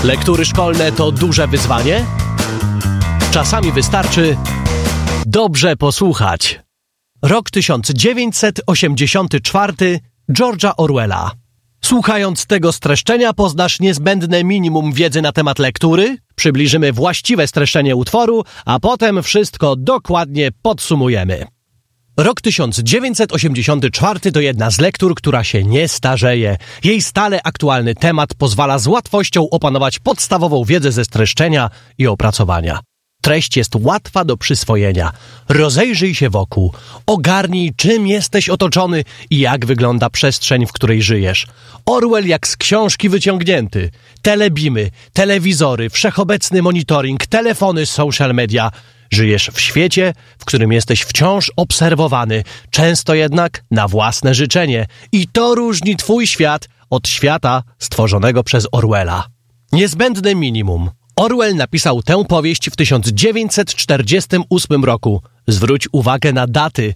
Lektury szkolne to duże wyzwanie? Czasami wystarczy dobrze posłuchać. Rok 1984 George'a Orwella. Słuchając tego streszczenia poznasz niezbędne minimum wiedzy na temat lektury, przybliżymy właściwe streszczenie utworu, a potem wszystko dokładnie podsumujemy. Rok 1984 to jedna z lektur, która się nie starzeje. Jej stale aktualny temat pozwala z łatwością opanować podstawową wiedzę ze streszczenia i opracowania. Treść jest łatwa do przyswojenia. Rozejrzyj się wokół. Ogarnij, czym jesteś otoczony i jak wygląda przestrzeń, w której żyjesz. Orwell jak z książki wyciągnięty. Telebimy, telewizory, wszechobecny monitoring, telefony, social media. Żyjesz w świecie, w którym jesteś wciąż obserwowany, często jednak na własne życzenie. I to różni twój świat od świata stworzonego przez Orwella. Niezbędne minimum. Orwell napisał tę powieść w 1948 roku. Zwróć uwagę na daty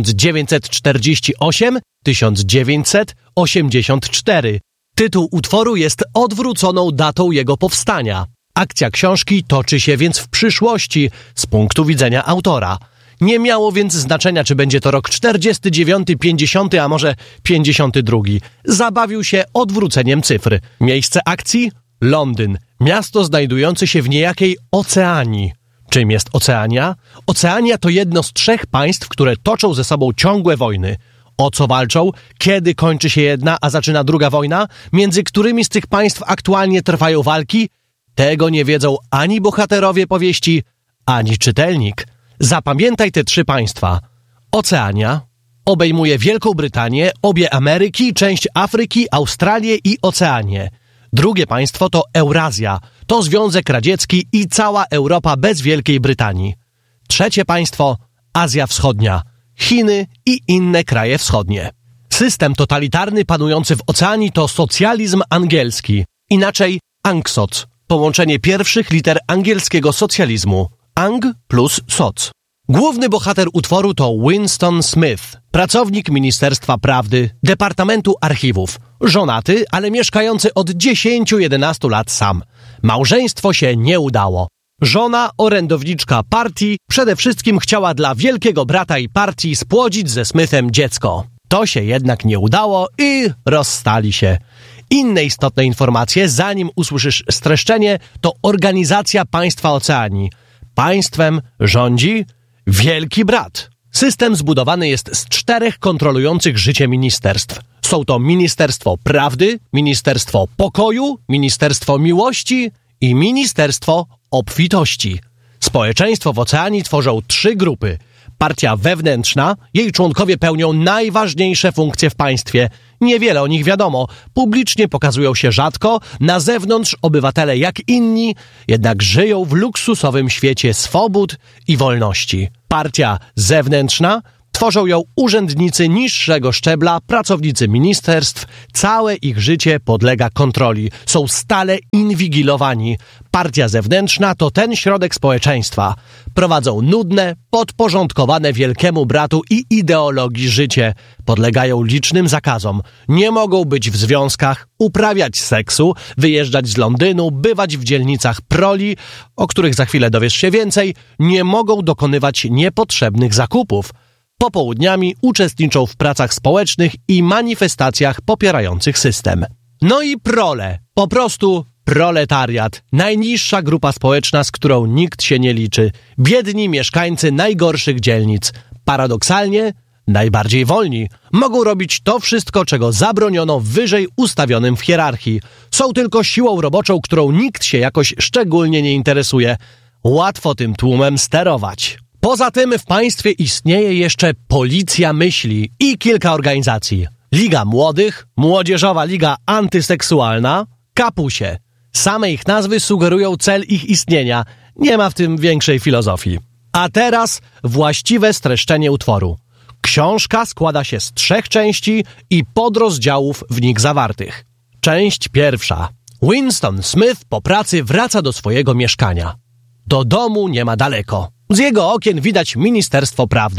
1948-1984. Tytuł utworu jest odwróconą datą jego powstania. Akcja książki toczy się więc w przyszłości z punktu widzenia autora. Nie miało więc znaczenia, czy będzie to rok 49, 50, a może 52. Zabawił się odwróceniem cyfr. Miejsce akcji? Londyn. Miasto znajdujące się w niejakiej Oceanii. Czym jest Oceania? Oceania to jedno z 3 państw, które toczą ze sobą ciągłe wojny. O co walczą? Kiedy kończy się jedna, a zaczyna druga wojna? Między którymi z tych państw aktualnie trwają walki? Tego nie wiedzą ani bohaterowie powieści, ani czytelnik. Zapamiętaj te 3 państwa. Oceania obejmuje Wielką Brytanię, obie Ameryki, część Afryki, Australię i Oceanię. Drugie państwo to Eurazja, to Związek Radziecki i cała Europa bez Wielkiej Brytanii. Trzecie państwo Azja Wschodnia, Chiny i inne kraje wschodnie. System totalitarny panujący w Oceanii to socjalizm angielski, inaczej Angsoc, połączenie pierwszych liter angielskiego socjalizmu, Ang plus Soc. Główny bohater utworu to Winston Smith, pracownik Ministerstwa Prawdy, Departamentu Archiwów, żonaty, ale mieszkający od 10-11 lat sam. Małżeństwo się nie udało. Żona, orędowniczka partii, przede wszystkim chciała dla wielkiego brata i partii spłodzić ze Smithem dziecko. To się jednak nie udało i rozstali się. Inne istotne informacje, zanim usłyszysz streszczenie, to Organizacja Państwa Oceanii. Państwem rządzi Wielki Brat. System zbudowany jest z 4 kontrolujących życie ministerstw. Są to Ministerstwo Prawdy, Ministerstwo Pokoju, Ministerstwo Miłości i Ministerstwo Obfitości. Społeczeństwo w Oceanii tworzą 3 grupy. Partia wewnętrzna, jej członkowie pełnią najważniejsze funkcje w państwie. Niewiele o nich wiadomo, publicznie pokazują się rzadko, na zewnątrz obywatele jak inni, jednak żyją w luksusowym świecie swobód i wolności. Partia zewnętrzna tworzą ją urzędnicy niższego szczebla, pracownicy ministerstw, całe ich życie podlega kontroli, są stale inwigilowani. Partia zewnętrzna to ten środek społeczeństwa. Prowadzą nudne, podporządkowane Wielkiemu Bratu i ideologii życie. Podlegają licznym zakazom. Nie mogą być w związkach, uprawiać seksu, wyjeżdżać z Londynu, bywać w dzielnicach proli, o których za chwilę dowiesz się więcej, nie mogą dokonywać niepotrzebnych zakupów. Popołudniami uczestniczą w pracach społecznych i manifestacjach popierających system. No i prole, po prostu proletariat, najniższa grupa społeczna, z którą nikt się nie liczy. Biedni mieszkańcy najgorszych dzielnic. Paradoksalnie najbardziej wolni. Mogą robić to wszystko, czego zabroniono wyżej ustawionym w hierarchii. Są tylko siłą roboczą, którą nikt się jakoś szczególnie nie interesuje. Łatwo tym tłumem sterować. Poza tym w państwie istnieje jeszcze Policja Myśli i kilka organizacji. Liga Młodych, Młodzieżowa Liga Antyseksualna, Kapusie. Same ich nazwy sugerują cel ich istnienia. Nie ma w tym większej filozofii. A teraz właściwe streszczenie utworu. Książka składa się z 3 części i podrozdziałów w nich zawartych. Część pierwsza. Winston Smith po pracy wraca do swojego mieszkania. Do domu nie ma daleko. Z jego okien widać Ministerstwo Prawdy.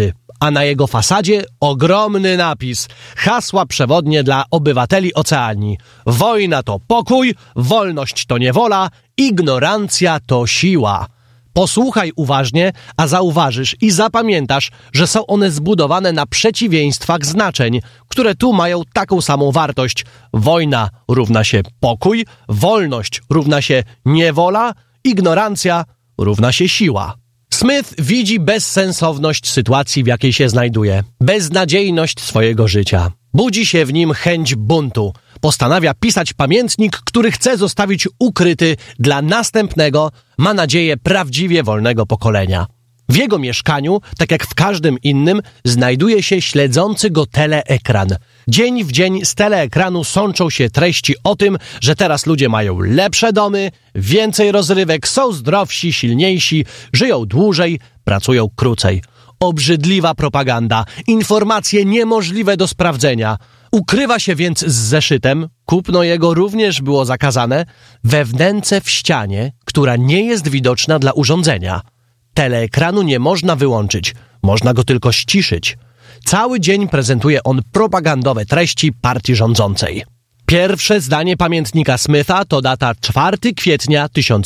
a na jego fasadzie ogromny napis. Hasła przewodnie dla obywateli Oceanii. Wojna to pokój, wolność to niewola, ignorancja to siła. Posłuchaj uważnie, a zauważysz i zapamiętasz, że są one zbudowane na przeciwieństwach znaczeń, które tu mają taką samą wartość. Wojna równa się pokój, wolność równa się niewola, ignorancja równa się siła. Smith widzi bezsensowność sytuacji, w jakiej się znajduje, beznadziejność swojego życia. Budzi się w nim chęć buntu. Postanawia pisać pamiętnik, który chce zostawić ukryty dla następnego, ma nadzieję, prawdziwie wolnego pokolenia. W jego mieszkaniu, tak jak w każdym innym, znajduje się śledzący go teleekran. Dzień w dzień z teleekranu sączą się treści o tym, że teraz ludzie mają lepsze domy, więcej rozrywek, są zdrowsi, silniejsi, żyją dłużej, pracują krócej. Obrzydliwa propaganda, informacje niemożliwe do sprawdzenia. Ukrywa się więc z zeszytem, kupno jego również było zakazane, we wnęce w ścianie, która nie jest widoczna dla urządzenia. Teleekranu nie można wyłączyć, można go tylko ściszyć. Cały dzień prezentuje on propagandowe treści partii rządzącej. Pierwsze zdanie pamiętnika Smitha to data 4 kwietnia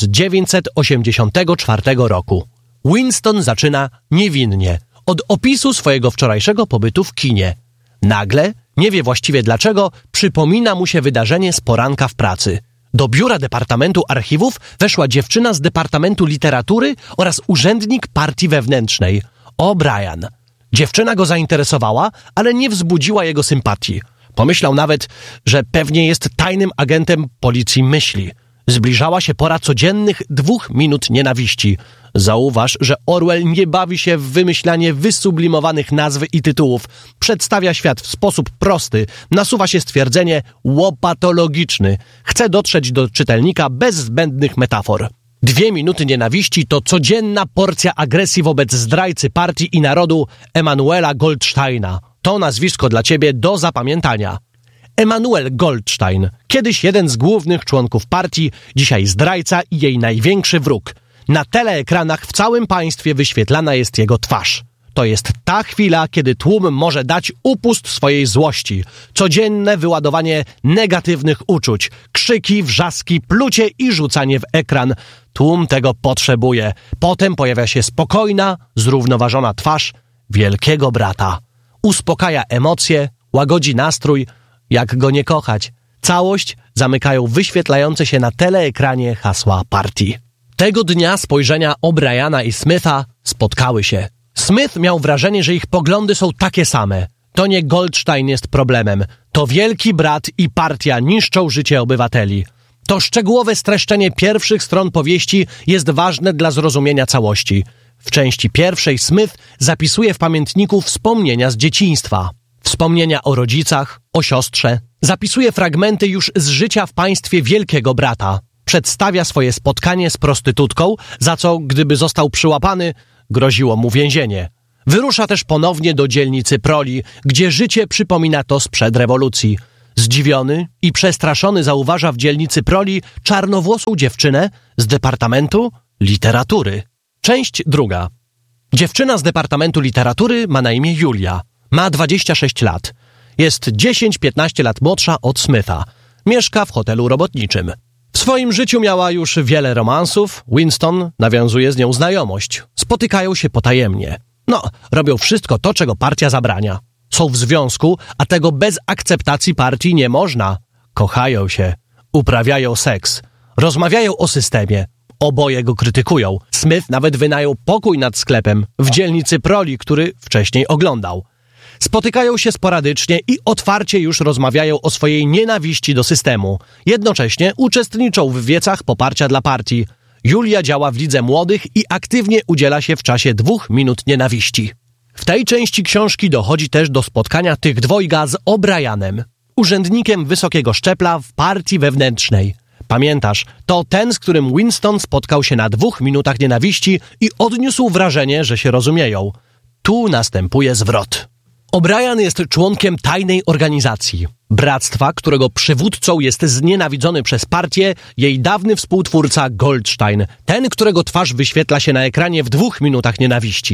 1984 roku. Winston zaczyna niewinnie, od opisu swojego wczorajszego pobytu w kinie. Nagle, nie wie właściwie dlaczego, przypomina mu się wydarzenie z poranka w pracy. Do biura Departamentu Archiwów weszła dziewczyna z Departamentu Literatury oraz urzędnik partii wewnętrznej, O'Brien. Dziewczyna go zainteresowała, ale nie wzbudziła jego sympatii. Pomyślał nawet, że pewnie jest tajnym agentem policji myśli. Zbliżała się pora codziennych 2 minut nienawiści. Zauważ, że Orwell nie bawi się w wymyślanie wysublimowanych nazw i tytułów. Przedstawia świat w sposób prosty. Nasuwa się stwierdzenie łopatologiczny. Chce dotrzeć do czytelnika bez zbędnych metafor. 2 minuty nienawiści to codzienna porcja agresji wobec zdrajcy partii i narodu Emanuela Goldsteina. To nazwisko dla ciebie do zapamiętania. Emanuel Goldstein, kiedyś jeden z głównych członków partii, dzisiaj zdrajca i jej największy wróg. Na teleekranach w całym państwie wyświetlana jest jego twarz. To jest ta chwila, kiedy tłum może dać upust swojej złości. Codzienne wyładowanie negatywnych uczuć, krzyki, wrzaski, plucie i rzucanie w ekran. Tłum tego potrzebuje. Potem pojawia się spokojna, zrównoważona twarz wielkiego brata. Uspokaja emocje, łagodzi nastrój, jak go nie kochać. Całość zamykają wyświetlające się na teleekranie hasła partii. Tego dnia spojrzenia O'Briana i Smitha spotkały się. Smith miał wrażenie, że ich poglądy są takie same. To nie Goldstein jest problemem. To wielki brat i partia niszczą życie obywateli. To szczegółowe streszczenie pierwszych stron powieści jest ważne dla zrozumienia całości. W części pierwszej Smith zapisuje w pamiętniku wspomnienia z dzieciństwa. Wspomnienia o rodzicach, o siostrze. Zapisuje fragmenty już z życia w państwie wielkiego brata. Przedstawia swoje spotkanie z prostytutką, za co, gdyby został przyłapany, groziło mu więzienie. Wyrusza też ponownie do dzielnicy Proli, gdzie życie przypomina to sprzed rewolucji. Zdziwiony i przestraszony zauważa w dzielnicy Proli czarnowłosą dziewczynę z Departamentu Literatury. Część druga. Dziewczyna z Departamentu Literatury ma na imię Julia. Ma 26 lat. Jest 10-15 lat młodsza od Smitha. Mieszka w hotelu robotniczym. W swoim życiu miała już wiele romansów. Winston nawiązuje z nią znajomość. Spotykają się potajemnie. Robią wszystko to, czego partia zabrania. Są w związku, a tego bez akceptacji partii nie można. Kochają się. Uprawiają seks. Rozmawiają o systemie. Oboje go krytykują. Smith nawet wynajął pokój nad sklepem w dzielnicy Proli, który wcześniej oglądał. Spotykają się sporadycznie i otwarcie już rozmawiają o swojej nienawiści do systemu. Jednocześnie uczestniczą w wiecach poparcia dla partii. Julia działa w Lidze Młodych i aktywnie udziela się w czasie 2 minut nienawiści. W tej części książki dochodzi też do spotkania tych dwojga z O'Brienem, urzędnikiem wysokiego szczebla w partii wewnętrznej. Pamiętasz, to ten, z którym Winston spotkał się na 2 minutach nienawiści i odniósł wrażenie, że się rozumieją. Tu następuje zwrot. O'Brien jest członkiem tajnej organizacji. Bractwa, którego przywódcą jest znienawidzony przez partię jej dawny współtwórca Goldstein, ten, którego twarz wyświetla się na ekranie w 2 minutach nienawiści.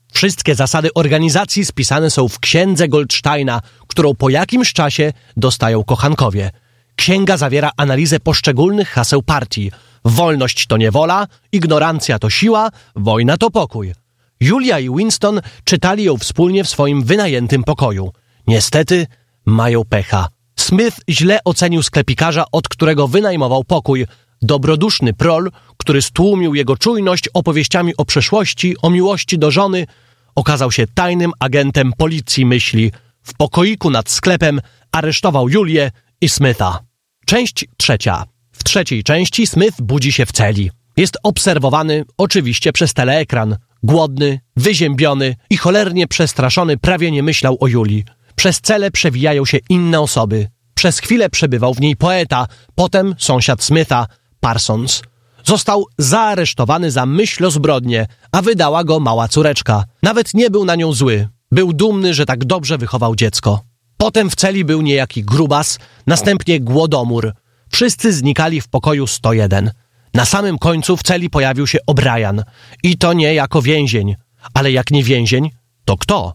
Wszystkie zasady organizacji spisane są w księdze Goldsteina, którą po jakimś czasie dostają kochankowie. Księga zawiera analizę poszczególnych haseł partii. Wolność to niewola, ignorancja to siła, wojna to pokój. Julia i Winston czytali ją wspólnie w swoim wynajętym pokoju. Niestety mają pecha. Smith źle ocenił sklepikarza, od którego wynajmował pokój. Dobroduszny prol, który stłumił jego czujność opowieściami o przeszłości, o miłości do żony, okazał się tajnym agentem policji myśli. W pokoiku nad sklepem aresztował Julię i Smitha. Część 3. W trzeciej części Smith budzi się w celi. Jest obserwowany oczywiście przez teleekran. Głodny, wyziębiony i cholernie przestraszony prawie nie myślał o Julii. Przez celę przewijają się inne osoby. Przez chwilę przebywał w niej poeta, potem sąsiad Smitha, Parsons. Został zaaresztowany za myśl o zbrodnie, a wydała go mała córeczka. Nawet nie był na nią zły. Był dumny, że tak dobrze wychował dziecko. Potem w celi był niejaki grubas, następnie głodomór. Wszyscy znikali w pokoju 101. Na samym końcu w celi pojawił się O'Brien. I to nie jako więzień. Ale jak nie więzień, to kto?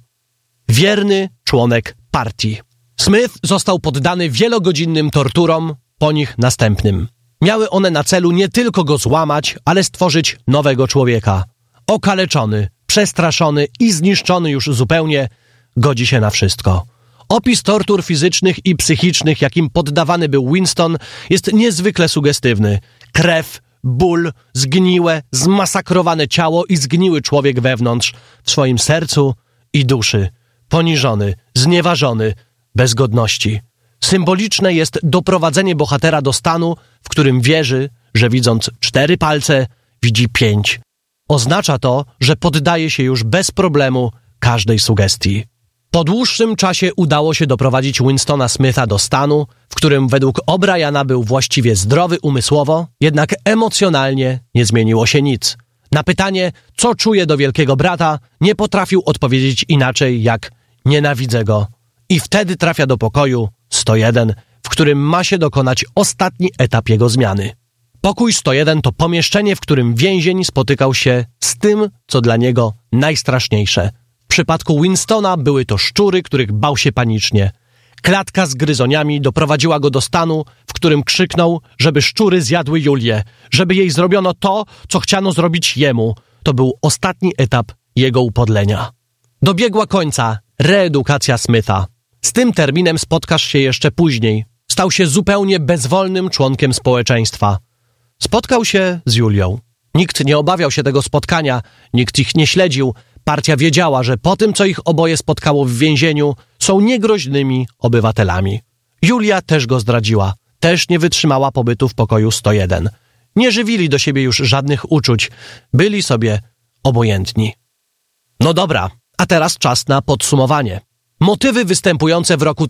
Wierny członek partii. Smith został poddany wielogodzinnym torturom, po nich następnym. Miały one na celu nie tylko go złamać, ale stworzyć nowego człowieka. Okaleczony, przestraszony i zniszczony już zupełnie, godzi się na wszystko. Opis tortur fizycznych i psychicznych, jakim poddawany był Winston, jest niezwykle sugestywny. Krew, ból, zgniłe, zmasakrowane ciało i zgniły człowiek wewnątrz, w swoim sercu i duszy. Poniżony, znieważony, bez godności. Symboliczne jest doprowadzenie bohatera do stanu, w którym wierzy, że widząc 4 palce, widzi 5. Oznacza to, że poddaje się już bez problemu każdej sugestii. Po dłuższym czasie udało się doprowadzić Winstona Smitha do stanu, w którym według O'Briana był właściwie zdrowy umysłowo, jednak emocjonalnie nie zmieniło się nic. Na pytanie, co czuje do wielkiego brata, nie potrafił odpowiedzieć inaczej jak nienawidzę go. I wtedy trafia do pokoju 101, w którym ma się dokonać ostatni etap jego zmiany. Pokój 101 to pomieszczenie, w którym więzień spotykał się z tym, co dla niego najstraszniejsze. W przypadku Winstona były to szczury, których bał się panicznie. Klatka z gryzoniami doprowadziła go do stanu, w którym krzyknął, żeby szczury zjadły Julię, żeby jej zrobiono to, co chciano zrobić jemu. To był ostatni etap jego upodlenia. Dobiegła końca reedukacja Smitha. Z tym terminem spotkasz się jeszcze później. Stał się zupełnie bezwolnym członkiem społeczeństwa. Spotkał się z Julią. Nikt nie obawiał się tego spotkania, nikt ich nie śledził. Partia wiedziała, że po tym, co ich oboje spotkało w więzieniu, są niegroźnymi obywatelami. Julia też go zdradziła. Też nie wytrzymała pobytu w pokoju 101. Nie żywili do siebie już żadnych uczuć. Byli sobie obojętni. No dobra, a teraz czas na podsumowanie. Motywy występujące w roku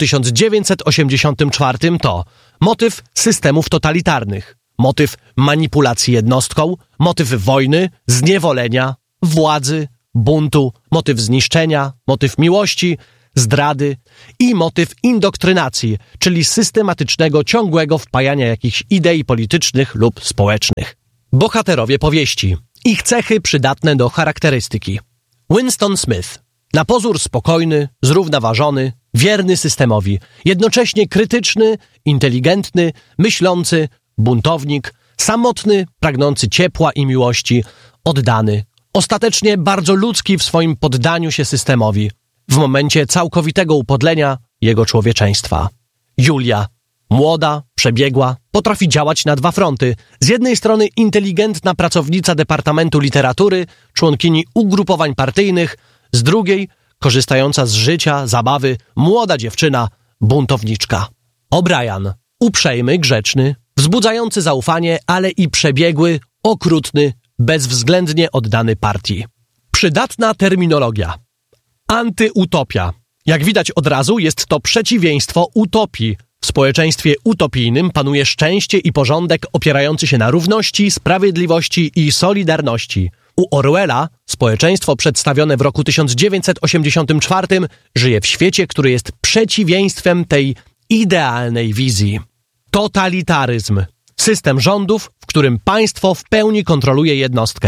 1984 to motyw systemów totalitarnych, motyw manipulacji jednostką, motyw wojny, zniewolenia, władzy, buntu, motyw zniszczenia, motyw miłości, zdrady i motyw indoktrinacji, czyli systematycznego, ciągłego wpajania jakichś idei politycznych lub społecznych. Bohaterowie powieści. Ich cechy przydatne do charakterystyki. Winston Smith. Na pozór spokojny, zrównoważony, wierny systemowi, jednocześnie krytyczny, inteligentny, myślący, buntownik, samotny, pragnący ciepła i miłości, oddany, ostatecznie bardzo ludzki w swoim poddaniu się systemowi, w momencie całkowitego upodlenia jego człowieczeństwa. Julia, młoda, przebiegła, potrafi działać na 2 fronty. Z jednej strony inteligentna pracownica Departamentu Literatury, członkini ugrupowań partyjnych, z drugiej, korzystająca z życia, zabawy, młoda dziewczyna, buntowniczka. O'Brien, uprzejmy, grzeczny, wzbudzający zaufanie, ale i przebiegły, okrutny, bezwzględnie oddany partii. Przydatna terminologia. Antyutopia. Jak widać od razu, jest to przeciwieństwo utopii. W społeczeństwie utopijnym panuje szczęście i porządek opierający się na równości, sprawiedliwości i solidarności. U Orwella społeczeństwo przedstawione w roku 1984 żyje w świecie, który jest przeciwieństwem tej idealnej wizji. Totalitaryzm. System rządów, w którym państwo w pełni kontroluje jednostkę.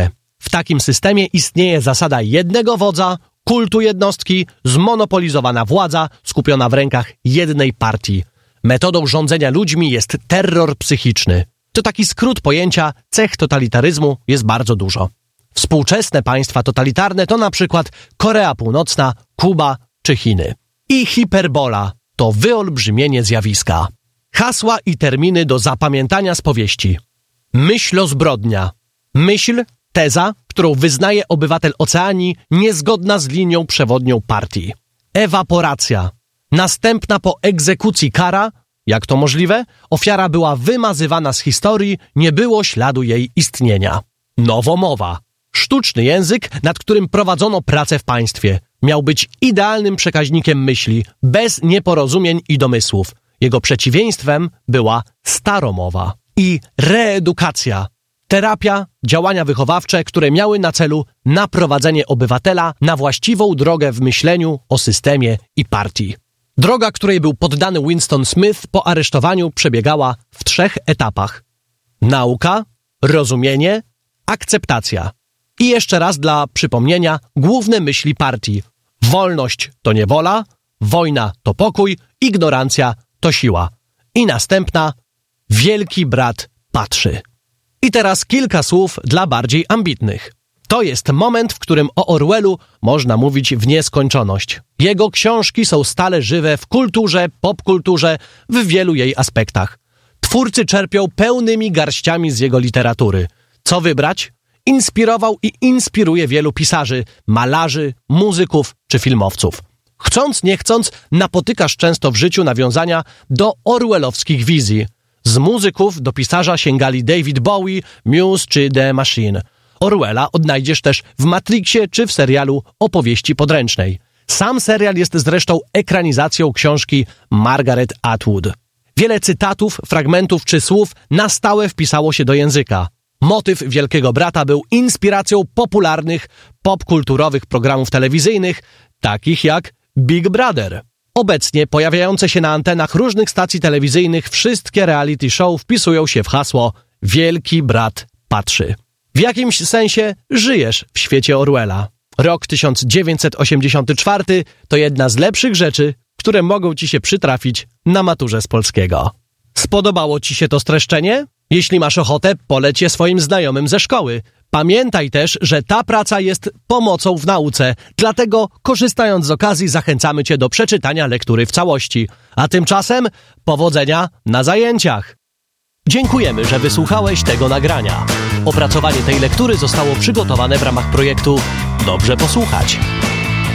W takim systemie istnieje zasada jednego wodza, kultu jednostki, zmonopolizowana władza skupiona w rękach jednej partii. Metodą rządzenia ludźmi jest terror psychiczny. To taki skrót pojęcia, cech totalitaryzmu jest bardzo dużo. Współczesne państwa totalitarne to na przykład Korea Północna, Kuba czy Chiny. I hiperbola to wyolbrzymienie zjawiska. Hasła i terminy do zapamiętania z powieści. Myślozbrodnia. Myśl, teza, którą wyznaje obywatel Oceanii, niezgodna z linią przewodnią partii. Ewaporacja. Następna po egzekucji kara. Jak to możliwe? Ofiara była wymazywana z historii, nie było śladu jej istnienia. Nowomowa. Sztuczny język, nad którym prowadzono pracę w państwie. Miał być idealnym przekaźnikiem myśli, bez nieporozumień i domysłów. Jego przeciwieństwem była staromowa. I reedukacja. Terapia, działania wychowawcze, które miały na celu naprowadzenie obywatela na właściwą drogę w myśleniu o systemie i partii. Droga, której był poddany Winston Smith po aresztowaniu, przebiegała w 3 etapach. Nauka, rozumienie, akceptacja. I jeszcze raz dla przypomnienia główne myśli partii. Wolność to niewola, wojna to pokój, ignorancja to siła. I następna, wielki brat patrzy. I teraz kilka słów dla bardziej ambitnych. To jest moment, w którym o Orwellu można mówić w nieskończoność. Jego książki są stale żywe w kulturze, popkulturze, w wielu jej aspektach. Twórcy czerpią pełnymi garściami z jego literatury. Co wybrać? Inspirował i inspiruje wielu pisarzy, malarzy, muzyków czy filmowców. Chcąc, nie chcąc, napotykasz często w życiu nawiązania do orwellowskich wizji. Z muzyków do pisarza sięgali David Bowie, Muse czy The Machine. Orwella odnajdziesz też w Matrixie czy w serialu Opowieści podręcznej. Sam serial jest zresztą ekranizacją książki Margaret Atwood. Wiele cytatów, fragmentów czy słów na stałe wpisało się do języka. Motyw Wielkiego Brata był inspiracją popularnych, popkulturowych programów telewizyjnych, takich jak Big Brother. Obecnie pojawiające się na antenach różnych stacji telewizyjnych wszystkie reality show wpisują się w hasło Wielki Brat patrzy. W jakimś sensie żyjesz w świecie Orwella. Rok 1984 to jedna z lepszych rzeczy, które mogą ci się przytrafić na maturze z polskiego. Spodobało ci się to streszczenie? Jeśli masz ochotę, poleć je swoim znajomym ze szkoły. Pamiętaj też, że ta praca jest pomocą w nauce, dlatego korzystając z okazji zachęcamy cię do przeczytania lektury w całości. A tymczasem powodzenia na zajęciach! Dziękujemy, że wysłuchałeś tego nagrania. Opracowanie tej lektury zostało przygotowane w ramach projektu Dobrze Posłuchać.